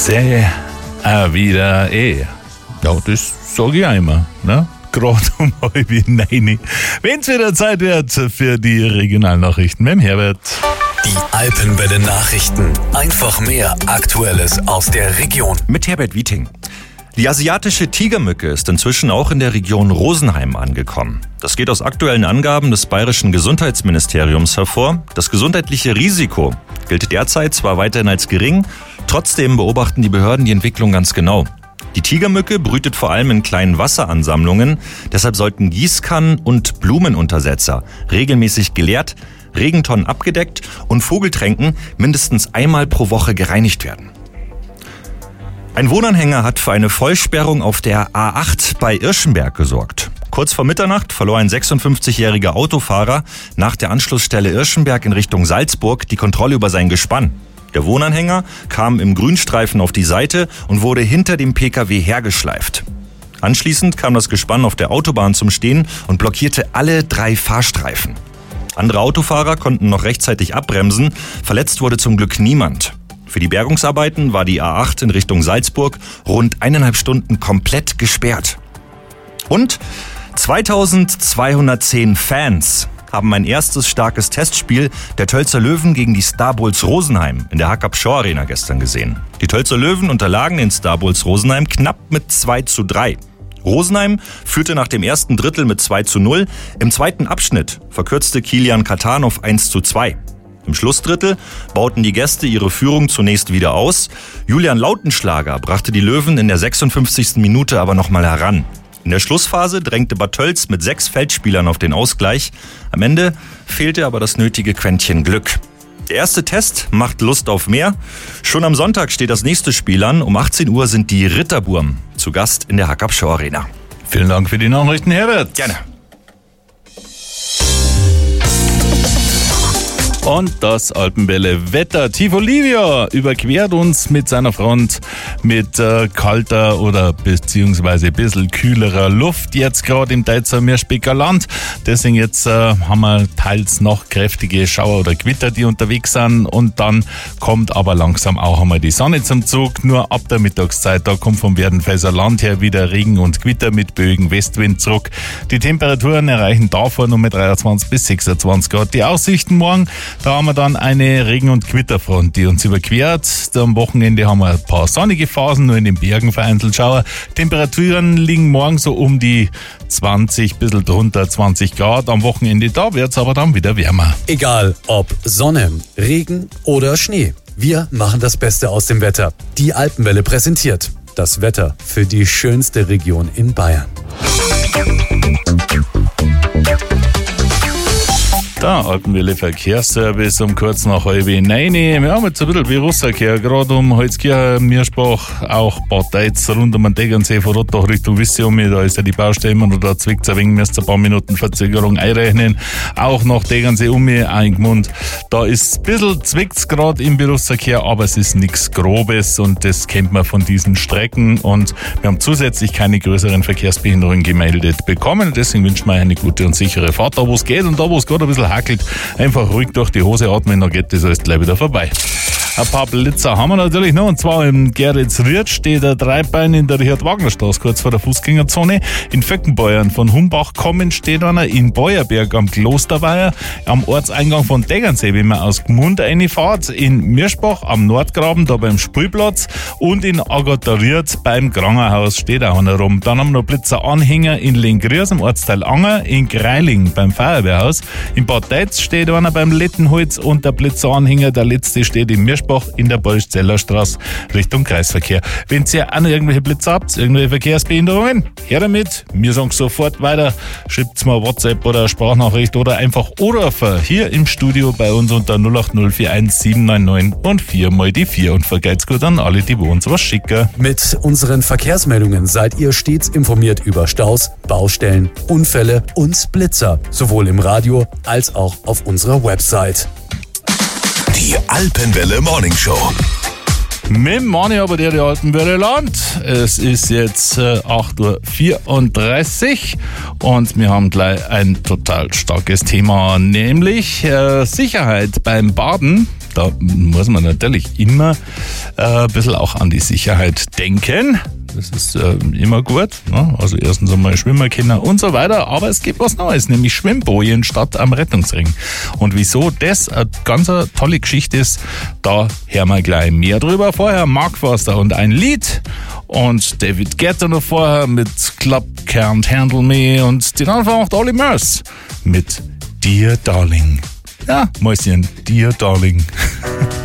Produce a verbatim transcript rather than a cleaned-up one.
Sehr auch wieder eh. Ja, das sage ich auch immer, ne? Gerade um halb neun. Wenn es wieder Zeit wird für die Regionalnachrichten mit dem Herbert. Die Alpenwelle Nachrichten. Einfach mehr Aktuelles aus der Region. Mit Herbert Wieting. Die asiatische Tigermücke ist inzwischen auch in der Region Rosenheim angekommen. Das geht aus aktuellen Angaben des Bayerischen Gesundheitsministeriums hervor. Das gesundheitliche Risiko gilt derzeit zwar weiterhin als gering, trotzdem beobachten die Behörden die Entwicklung ganz genau. Die Tigermücke brütet vor allem in kleinen Wasseransammlungen, deshalb sollten Gießkannen und Blumenuntersetzer regelmäßig geleert, Regentonnen abgedeckt und Vogeltränken mindestens einmal pro Woche gereinigt werden. Ein Wohnanhänger hat für eine Vollsperrung auf der A acht bei Irschenberg gesorgt. Kurz vor Mitternacht verlor ein sechsundfünfzigjähriger Autofahrer nach der Anschlussstelle Irschenberg in Richtung Salzburg die Kontrolle über sein Gespann. Der Wohnanhänger kam im Grünstreifen auf die Seite und wurde hinter dem Pkw hergeschleift. Anschließend kam das Gespann auf der Autobahn zum Stehen und blockierte alle drei Fahrstreifen. Andere Autofahrer konnten noch rechtzeitig abbremsen, verletzt wurde zum Glück niemand. Für die Bergungsarbeiten war die A acht in Richtung Salzburg rund eineinhalb Stunden komplett gesperrt. Und zweitausendzweihundertzehn Fans haben ein erstes starkes Testspiel der Tölzer Löwen gegen die Star Bulls Rosenheim in der Hackab-Schor Arena gestern gesehen. Die Tölzer Löwen unterlagen den Star Bulls Rosenheim knapp mit zwei zu drei. Rosenheim führte nach dem ersten Drittel mit zwei zu null. Im zweiten Abschnitt verkürzte Kilian Katan auf eins zu zwei. Im Schlussdrittel bauten die Gäste ihre Führung zunächst wieder aus. Julian Lautenschlager brachte die Löwen in der sechsundfünfzigsten Minute aber nochmal heran. In der Schlussphase drängte Bad Tölz mit sechs Feldspielern auf den Ausgleich. Am Ende fehlte aber das nötige Quäntchen Glück. Der erste Test macht Lust auf mehr. Schon am Sonntag steht das nächste Spiel an. Um achtzehn Uhr sind die Ritterburm zu Gast in der Hackab-Schor Arena. Vielen Dank für die Nachrichten, Herbert. Gerne. Und das Alpenwelle Wetter. Tief Olivia überquert uns mit seiner Front mit äh, kalter oder beziehungsweise ein bisschen kühlerer Luft. Jetzt gerade im Deutzer Meerspecker Land. Deswegen jetzt äh, haben wir teils noch kräftige Schauer oder Gewitter, die unterwegs sind. Und dann kommt aber langsam auch einmal die Sonne zum Zug. Nur ab der Mittagszeit, da kommt vom Werdenfelser Land her wieder Regen und Gewitter mit böigen Westwind zurück. Die Temperaturen erreichen davor nur mit dreiundzwanzig bis sechsundzwanzig Grad. Die Aussichten morgen: Da haben wir dann eine Regen- und Gewitterfront, die uns überquert. Am Wochenende haben wir ein paar sonnige Phasen, nur in den Bergen vereinzelt Schauer. Temperaturen liegen morgen so um die zwanzig, bisschen drunter zwanzig Grad. Am Wochenende, da wird es aber dann wieder wärmer. Egal ob Sonne, Regen oder Schnee. Wir machen das Beste aus dem Wetter. Die Alpenwelle präsentiert das Wetter für die schönste Region in Bayern. Der Alpenwelle Verkehrsservice um kurz nach halb neun. Wir haben jetzt ein bisschen Berufsverkehr, gerade um Holzkirchen, Mierspach, auch Bad Tölz, rund um den Tegernsee, von Rottach Richtung Wissium. Da ist ja die Baustelle immer noch, da zwickt es ein wenig, müsst ihr ein paar Minuten Verzögerung einrechnen. Auch nach Tegernsee um Eingemund. Da ist ein bisschen zwickt gerade im Berufsverkehr, aber es ist nichts Grobes und das kennt man von diesen Strecken. Und wir haben zusätzlich keine größeren Verkehrsbehinderungen gemeldet bekommen. Deswegen wünschen wir eine gute und sichere Fahrt, da wo es geht und da wo es gerade ein bisschen hackelt, einfach ruhig durch die Hose atmen, dann geht das alles gleich wieder vorbei. Ein paar Blitzer haben wir natürlich noch, und zwar im Geretsried steht der Dreibein in der Richard-Wagner-Straße, kurz vor der Fußgängerzone. In Vöckenbeuern von Humbach kommen steht einer, in Beuerberg am Klosterweiher, am Ortseingang von Tegernsee, wenn man aus Gmund reinfährt, in Mirschbach am Nordgraben, da beim Spielplatz, und in Agathariert beim Grangerhaus steht auch einer rum. Dann haben wir noch Blitzeranhänger in Lengriers am Ortsteil Anger, in Greiling beim Feuerwehrhaus, in Bad Tölz steht einer beim Lettenholz, und der Blitzeranhänger, der letzte, steht in Mirschbach in der Bolzzeller Straße Richtung Kreisverkehr. Wenn ihr auch noch irgendwelche Blitze habt, irgendwelche Verkehrsbehinderungen, her damit. Wir sagen sofort weiter. Schreibt mal WhatsApp oder Sprachnachricht oder einfach anrufen. Hier im Studio bei uns unter null acht null vier eins sieben neun neun und vier mal die vier. Und vergeht's gut an alle, die uns was schicken. Mit unseren Verkehrsmeldungen seid ihr stets informiert über Staus, Baustellen, Unfälle und Blitzer. Sowohl im Radio als auch auf unserer Website. Die Alpenwelle Morning Show. Mit dem Mani aber der, der Alpenwelle Land. Es ist jetzt äh, acht Uhr vierunddreißig und wir haben gleich ein total starkes Thema, nämlich äh, Sicherheit beim Baden. Da muss man natürlich immer äh, ein bisschen auch an die Sicherheit denken. Das ist äh, immer gut. Ne? Also erstens einmal schwimmen können und so weiter. Aber es gibt was Neues, nämlich Schwimmbojen statt am Rettungsring. Und wieso das eine ganz tolle Geschichte ist, da hören wir gleich mehr drüber. Vorher Mark Forster und ein Lied. Und David Guetta noch vorher mit Club Can't Handle Me. Und den Anfang macht Olly Murs mit Dear Darling. Ja, Mäuschen, Dear Darling.